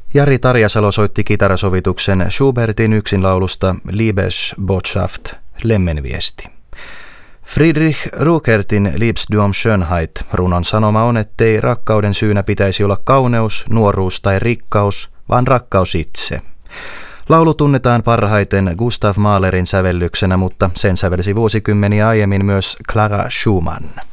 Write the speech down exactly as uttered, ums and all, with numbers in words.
Jari Tarjasalo soitti kitarasovituksen Schubertin yksinlaulusta Liebesbotschaft, lemmenviesti. Friedrich Ruckertin Liebst du um Schönheit runon sanoma on, ettei rakkauden syynä pitäisi olla kauneus, nuoruus tai rikkaus, vaan rakkaus itse. Laulu tunnetaan parhaiten Gustav Mahlerin sävellyksenä, mutta sen sävelsi vuosikymmeniä aiemmin myös Clara Schumann.